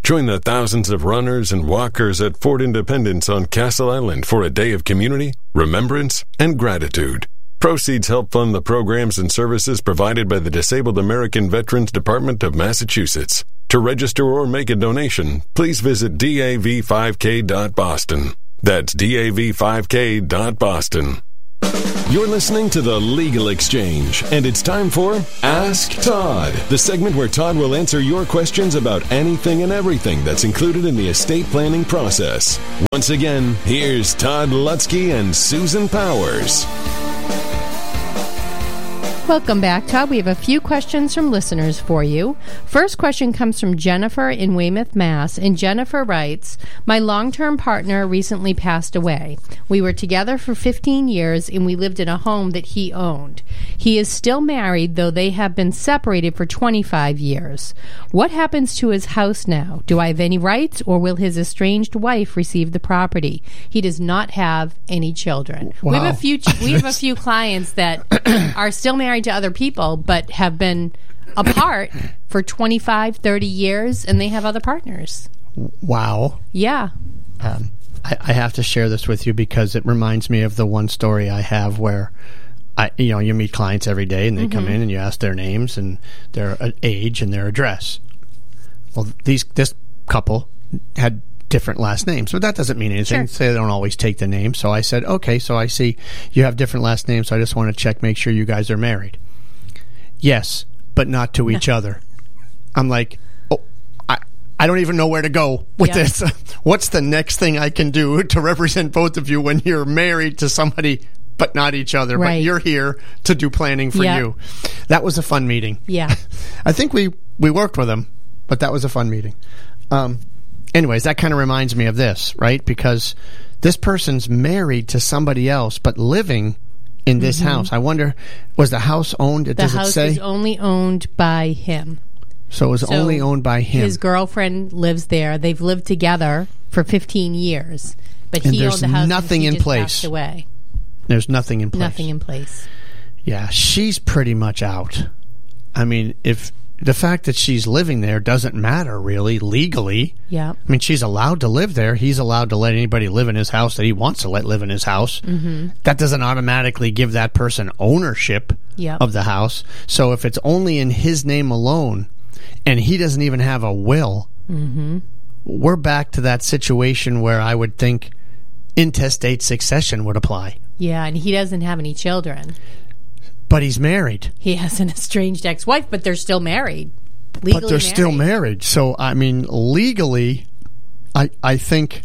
Join the thousands of runners and walkers at Fort Independence on Castle Island for a day of community, remembrance, and gratitude. Proceeds help fund the programs and services provided by the Disabled American Veterans Department of Massachusetts. To register or make a donation, please visit D A V five K dot Boston. That's D A V five K dot Boston. You're listening to The Legal Exchange, and it's time for Ask Todd, the segment where Todd will answer your questions about anything and everything that's included in the estate planning process. Once again, here's Todd Lutzke and Susan Powers.
Welcome back, Todd. We have a few questions from listeners for you. First question comes from Jennifer in Weymouth, Mass. And Jennifer writes, my long-term partner recently passed away. We were together for fifteen years and we lived in a home that he owned. He is still married, though they have been separated for twenty-five years. What happens to his house now? Do I have any rights, or will his estranged wife receive the property? He does not have any children.
Wow.
We have a few we have a few clients that are still married to other people but have been apart for twenty-five, thirty years, and they have other partners.
Wow.
Yeah.
Um, I, I have to share this with you because it reminds me of the one story I have where I, you know, you meet clients every day and they mm-hmm. come in and you ask their names and their uh, age and their address. Well, these this couple had different last names, but that doesn't mean anything.
Sure.
So they don't always take the name. So I said, okay, so I see you have different last names, so I just want to check, make sure you guys are married. Yes, but not to each other. I'm like, oh, I, I don't even know where to go with
Yeah.
this. What's the next thing I can do to represent both of you when you're married to somebody but not each other,
Right.
but you're here to do planning for
Yeah.
you? That was a fun meeting.
Yeah.
I think we, we worked with them, but that was a fun meeting. Um, anyways, that kind of reminds me of this, right? Because this person's married to somebody else, but living in this
Mm-hmm.
house. I wonder, was the house owned?
The
Does
house
it say?
is only owned by him.
So it was
So
only owned by him.
His girlfriend lives there. They've lived together for fifteen years, but
And
he
there's
owned the house.
nothing
and he
in
just
place.
Passed away.
There's nothing in place.
Nothing in place.
Yeah, she's pretty much out. I mean, if the fact that she's living there doesn't matter really legally.
Yeah.
I mean, she's allowed to live there. He's allowed to let anybody live in his house that he wants to let live in his house.
Mm-hmm.
That doesn't automatically give that person ownership
Yep.
of the house. So if it's only in his name alone and he doesn't even have a will,
Mm-hmm.
we're back to that situation where I would think intestate succession would apply.
Yeah, and he doesn't have any children.
But he's married.
He has an estranged ex-wife, but they're still married. Legally
But they're
married.
still married. So I mean, legally, I I think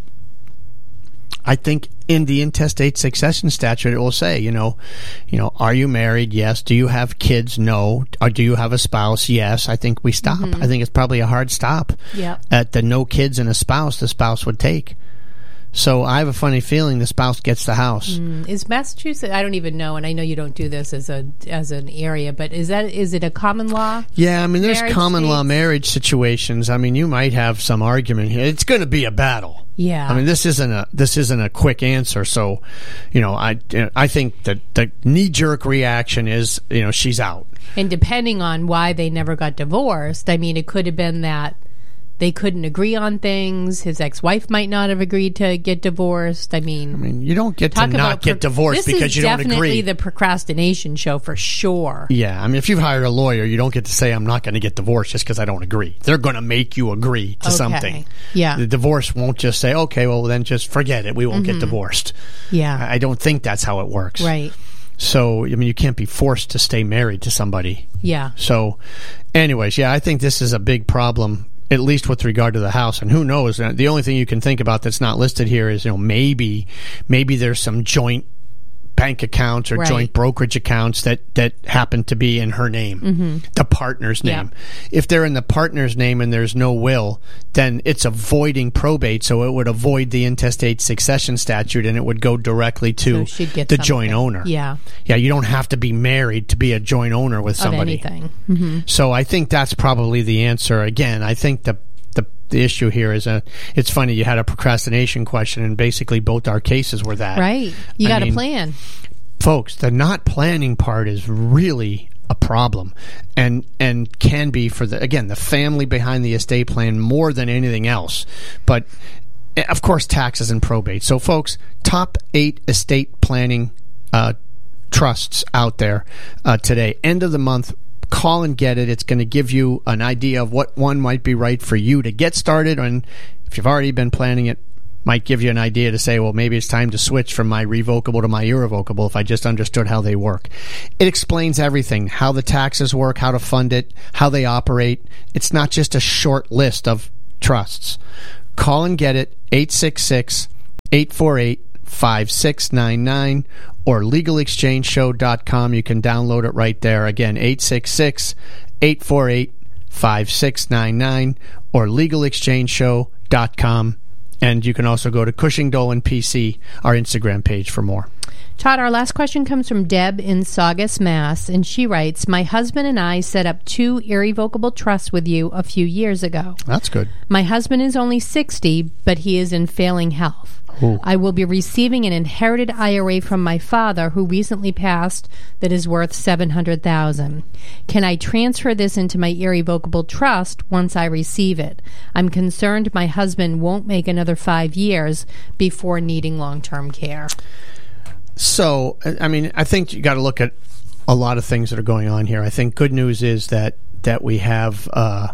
I think in the intestate succession statute it will say, you know, you know, are you married? Yes. Do you have kids? No. Or do you have a spouse? Yes. I think we stop.
Mhm.
I think it's probably a hard stop
Yep.
at the no kids and a spouse the spouse would take. So I have a funny feeling the spouse gets the house.
Mm, is Massachusetts? I don't even know, and I know you don't do this as a as an area, but is that is it a common law?
Yeah, I mean, there's
Marriage
common law
states?
marriage situations. I mean, you might have some argument here. It's going to be a battle.
Yeah.
I mean, this isn't a this isn't a quick answer. So, you know, I I think that the knee jerk reaction is, you know, she's out.
And depending on why they never got divorced, I mean, it could have been that they couldn't agree on things. His ex-wife might not have agreed to get divorced. I mean,
I mean, you don't get to
talk
not
about
get
pro-
divorced
this
because
is
you don't
definitely
agree.
the procrastination show for sure.
Yeah, I mean, if you've hired a lawyer, you don't get to say I'm not going to get divorced just because I don't agree. They're going to make you agree to
Okay.
something.
Yeah.
The divorce won't just say, okay, well then just forget it. We won't get
Mhm.
divorced.
Yeah.
I I don't think that's how it works.
Right.
So, I mean, you can't be forced to stay married to somebody.
Yeah.
So, anyways, yeah, I think this is a big problem, at least with regard to the house. And who knows? Uh, The only thing you can think about that's not listed here is, you know, maybe, maybe there's some joint bank accounts or
Right.
joint brokerage accounts that, that happen to be in her name,
Mhm.
the partner's
Yeah.
name. If they're in the partner's name and there's no will, then it's avoiding probate, so it would avoid the intestate succession statute and it would go directly to
So she'd get
the
something.
joint owner.
Yeah.
Yeah, you don't have to be married to be a joint owner with
Of
somebody.
anything. Mhm.
So I think that's probably the answer. Again, I think the the the issue here is a. It's funny you had a procrastination question, and basically both our cases were that.
Right. You
I
got to
mean,
plan.
folks. The not planning part is really a problem, and and can be for the again the family behind the estate plan more than anything else. But of course, taxes and probate. So, folks, top eight estate planning uh, trusts out there uh, today. End of the month. Call and get it. It's going to give you an idea of what one might be right for you to get started, and if you've already been planning it, might give you an idea to say, well, maybe it's time to switch from my revocable to my irrevocable if I just understood how they work. It explains everything, how the taxes work, how to fund it, how they operate. It's not just a short list of trusts. Call and get it, eight six six, eight four eight, five six nine nine, or legal exchange show dot com. You can download it right there. Again, eight six six, eight four eight, five six nine nine, or legal exchange show dot com. And you can also go to Cushing Dolan P C, our Instagram page, for more.
Todd, our last question comes from Deb in Saugus, Mass. And she writes, my husband and I set up two irrevocable trusts with you a few years ago.
That's good.
My husband is only sixty, but he is in failing health.
Ooh.
I will be receiving an inherited I R A from my father, who recently passed, that is worth seven hundred thousand dollars. Can I transfer this into my irrevocable trust once I receive it? I'm concerned my husband won't make another five years before needing long-term care.
So, I mean, I think you got to look at a lot of things that are going on here. I think good news is that that we have uh,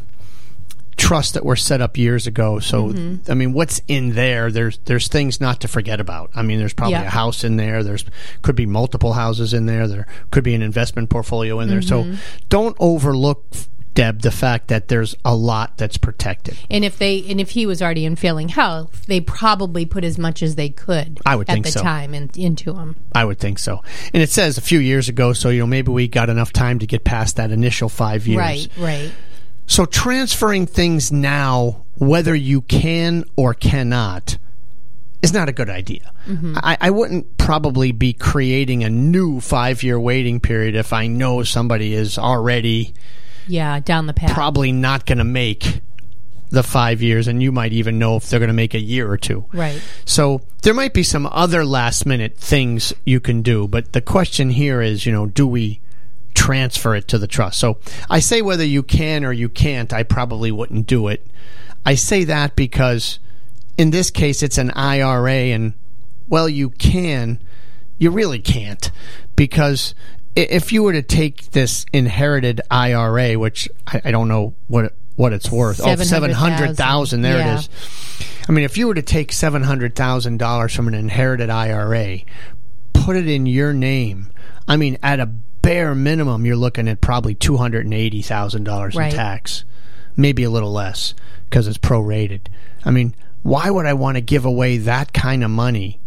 trusts that were set up years ago. So, mm-hmm. I mean, what's in there? There's there's things not to forget about. I mean, there's probably
Yeah.
a house in there. There's could be multiple houses in there. There could be an investment portfolio in there.
Mm-hmm.
So, don't overlook, Deb, the fact that there's a lot that's protected.
And if they and if he was already in failing health, they probably put as much as they could
I would
at
think
the
so.
time in, into him.
I would think so. And it says a few years ago, so you know maybe we got enough time to get past that initial five years.
Right, right.
So transferring things now, whether you can or cannot, is not a good idea.
Mm-hmm.
I, I wouldn't probably be creating a new five-year waiting period if I know somebody is already
Yeah, down the path.
probably not going to make the five years, and you might even know if they're going to make a year or two.
Right.
So there might be some other last-minute things you can do, but the question here is, you know, do we transfer it to the trust? So I say whether you can or you can't, I probably wouldn't do it. I say that because in this case it's an I R A, and, well, you can, you really can't, because if you were to take this inherited I R A, which I, I don't know what it, what it's worth, oh, seven hundred thousand dollars, there
Yeah.
it is. I mean, if you were to take seven hundred thousand dollars from an inherited I R A, put it in your name, I mean, at a bare minimum, you're looking at probably two hundred eighty thousand dollars
Right.
in tax. Maybe a little less, because it's prorated. I mean, why would I want to give away that kind of money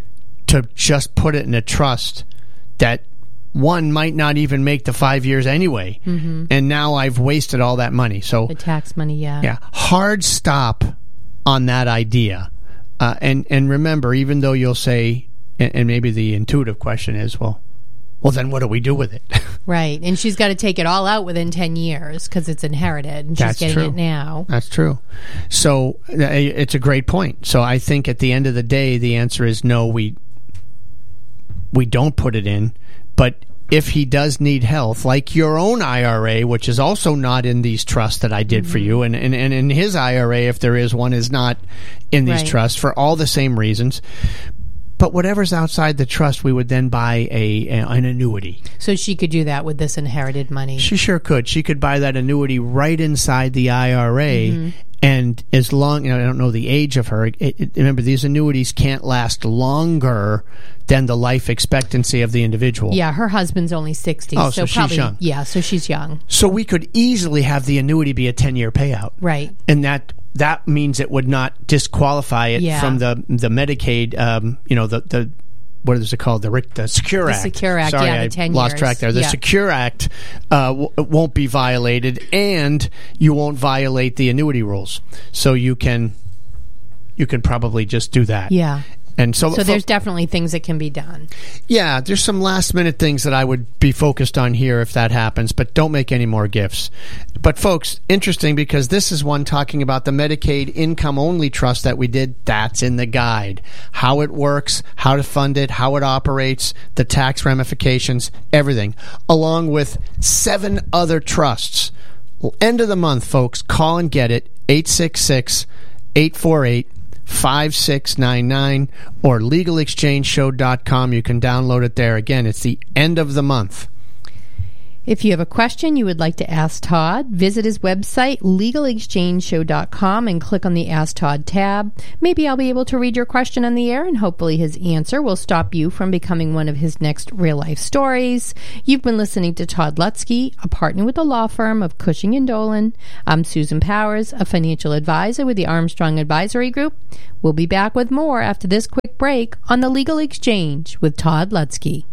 to just put it in a trust that one might not even make the five years anyway,
Mm-hmm.
and now I've wasted all that money? So
The tax money, yeah.
yeah, hard stop on that idea. Uh, and and remember, even though you'll say, and, and maybe the intuitive question is, well, well, then what do we do with it?
Right. And she's got to take it all out within ten years because it's inherited, and she's
That's
getting
true.
it now.
That's true. So uh, it's a great point. So I think at the end of the day, the answer is no. We we don't put it in, but if he does need health, like your own I R A, which is also not in these trusts that I did
Mm-hmm.
for you, and, and, and in his I R A, if there is one, is not in these
Right.
trusts for all the same reasons. But whatever's outside the trust, we would then buy a, a an annuity.
So she could do that with this inherited money.
She sure could. She could buy that annuity right inside the I R A.
Mm-hmm.
And as long, you know, I don't know the age of her. It, it, remember, these annuities can't last longer than the life expectancy of the individual.
Yeah, her husband's only sixty.
Oh, so she's
probably,
young.
Yeah, so she's young.
So we could easily have the annuity be a ten-year payout.
Right.
And that that means it would not disqualify it
Yeah.
from the the Medicaid, um, you know, the, the what is it called? The, the Secure
The
Act.
Secure Act,
Sorry,
yeah, the
I
ten
lost
years.
track there. The
Yeah.
Secure Act uh, w- won't be violated, and you won't violate the annuity rules. So you can you can probably just do that.
Yeah.
And so,
so there's definitely things that can be done.
Yeah, there's some last minute things that I would be focused on here if that happens, but don't make any more gifts. But folks, interesting, because this is one talking about the Medicaid income only trust that we did. That's in the guide. How it works, how to fund it, how it operates, the tax ramifications, everything, along with seven other trusts. End of the month, folks. Call and get it. eight six six, eight four eight, five six nine nine or legal exchange show dot com. You can download it there. Again, it's the end of the month.
If you have a question you would like to ask Todd, visit his website, legal exchange show dot com, and click on the Ask Todd tab. Maybe I'll be able to read your question on the air, and hopefully his answer will stop you from becoming one of his next real-life stories. You've been listening to Todd Lutzke, a partner with the law firm of Cushing and Dolan. I'm Susan Powers, a financial advisor with the Armstrong Advisory Group. We'll be back with more after this quick break on the Legal Exchange with Todd Lutzke.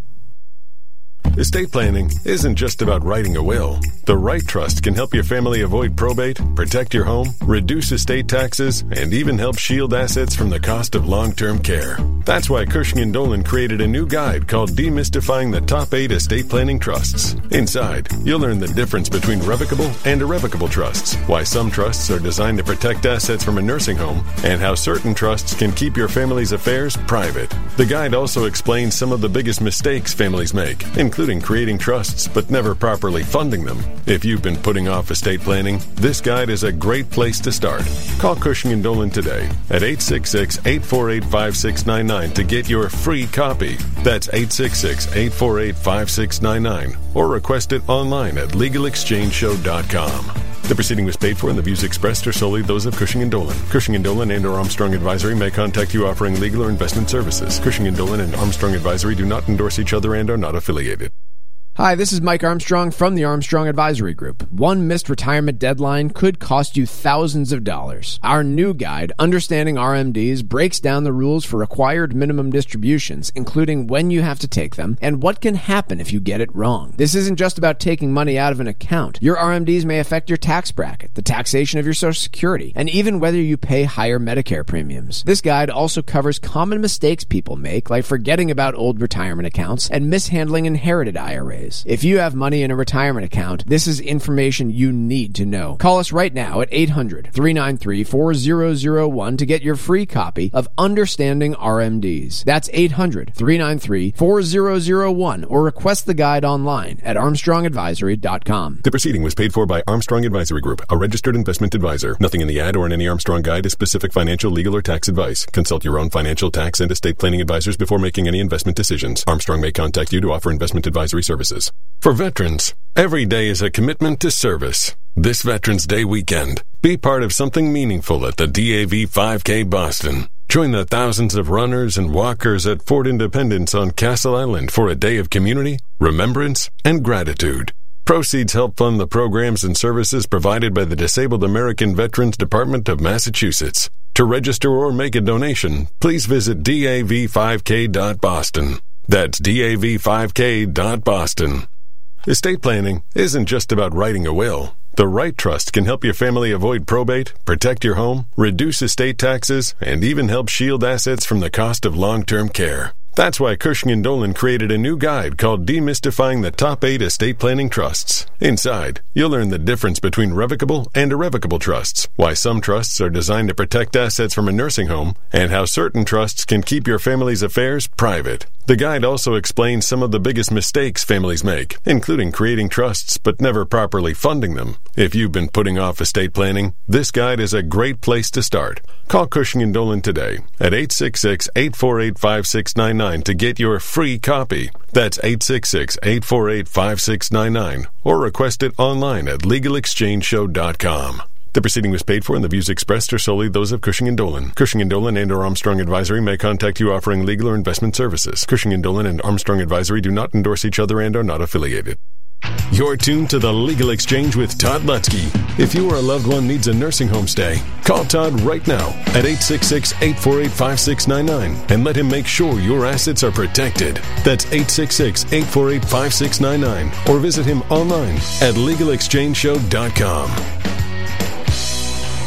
Estate planning isn't just about writing a will. The right trust can help your family avoid probate, protect your home, reduce estate taxes, and even help shield assets from the cost of long-term care. That's why Cushing and Dolan created a new guide called Demystifying the Top eight Estate Planning Trusts. Inside, you'll learn the difference between revocable and irrevocable trusts, why some trusts are designed to protect assets from a nursing home, and how certain trusts can keep your family's affairs private. The guide also explains some of the biggest mistakes families make, including creating trusts but never properly funding them. If you've been putting off estate planning, this guide is a great place to start. Call Cushing and Dolan today at eight six six, eight four eight, five six nine nine to get your free copy. That's eight six six, eight four eight, five six nine nine or request it online at legal exchange show dot com. The proceeding was paid for and the views expressed are solely those of Cushing and Dolan. Cushing and Dolan and or Armstrong Advisory may contact you offering legal or investment services. Cushing and Dolan and Armstrong Advisory do not endorse each other and are not affiliated.
Hi, this is Mike Armstrong from the Armstrong Advisory Group. One missed retirement deadline could cost you thousands of dollars. Our new guide, Understanding R M Ds, breaks down the rules for required minimum distributions, including when you have to take them and what can happen if you get it wrong. This isn't just about taking money out of an account. Your R M Ds may affect your tax bracket, the taxation of your Social Security, and even whether you pay higher Medicare premiums. This guide also covers common mistakes people make, like forgetting about old retirement accounts and mishandling inherited I R As. If you have money in a retirement account, this is information you need to know. Call us right now at eight hundred, three nine three, four zero zero one to get your free copy of Understanding R M Ds. That's eight hundred, three nine three, four zero zero one or request the guide online at armstrong advisory dot com.
The proceeding was paid for by Armstrong Advisory Group, a registered investment advisor. Nothing in the ad or in any Armstrong guide is specific financial, legal, or tax advice. Consult your own financial, tax, and estate planning advisors before making any investment decisions. Armstrong may contact you to offer investment advisory services. For veterans, every day is a commitment to service. This Veterans Day weekend, be part of something meaningful at the D A V five K Boston. Join the thousands of runners and walkers at Fort Independence on Castle Island for a day of community, remembrance, and gratitude. Proceeds help fund the programs and services provided by the Disabled American Veterans Department of Massachusetts. To register or make a donation, please visit D A V five K dot boston. That's D A V five K dot boston. Estate planning isn't just about writing a will. The right trust can help your family avoid probate, protect your home, reduce estate taxes, and even help shield assets from the cost of long-term care. That's why Cushing and Dolan created a new guide called Demystifying the Top eight Estate Planning Trusts. Inside, you'll learn the difference between revocable and irrevocable trusts, why some trusts are designed to protect assets from a nursing home, and how certain trusts can keep your family's affairs private. The guide also explains some of the biggest mistakes families make, including creating trusts but never properly funding them. If you've been putting off estate planning, this guide is a great place to start. Call Cushing and Dolan today at eight six six, eight four eight, five six nine nine to get your free copy. That's eight six six, eight four eight, five six nine nine or request it online at legal exchange show dot com. The proceeding was paid for and the views expressed are solely those of Cushing and Dolan. Cushing and Dolan and or Armstrong Advisory may contact you offering legal or investment services. Cushing and Dolan and Armstrong Advisory do not endorse each other and are not affiliated. You're tuned to the Legal Exchange with Todd Lutzke. If you or a loved one needs a nursing home stay, call Todd right now at eight six six, eight four eight, five six nine nine and let him make sure your assets are protected. That's eight six six, eight four eight, five six nine nine or visit him online at legal exchange show dot com.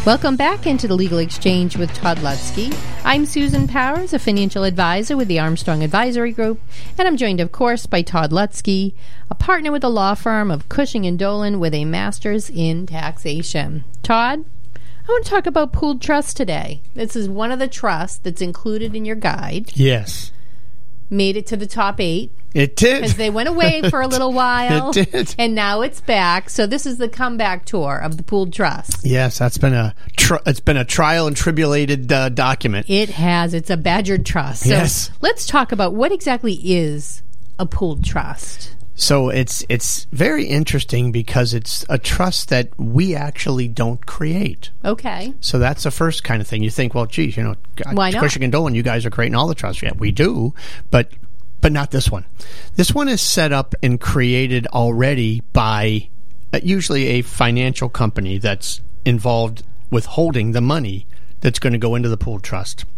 Welcome back into the Legal Exchange with Todd Lutzke. I'm Susan Powers, a financial advisor with the Armstrong Advisory Group, and I'm joined, of course, by Todd Lutzke, a partner with the law firm of Cushing and Dolan with a master's in taxation. Todd, I want to talk about pooled trust today. This is one of the trusts that's included in your guide.
Yes.
Made it to the top eight.
It did.
Because they went away for a little while.
It did.
And now it's back. So this is the comeback tour of the pooled trust.
Yes, that's been a tr- it's been a trial and tribulated uh, document.
It has. It's a badgered trust. So
yes.
Let's talk about what exactly is a pooled trust.
So it's it's very interesting because it's a trust that we actually don't create.
Okay.
So that's the first kind of thing. You think, well, geez, you know,
Why not?
Cushing and Dolan, you guys are creating all the trusts. Yeah, we do, but but not this one. This one is set up and created already by uh, usually a financial company that's involved with holding the money that's going to go into the pooled trust.